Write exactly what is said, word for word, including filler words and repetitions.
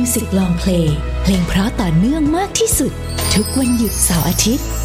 Music Long Play เพลงเพราะต่อเนื่องมากที่สุดทุกวันหยุดเสาร์อาทิตย์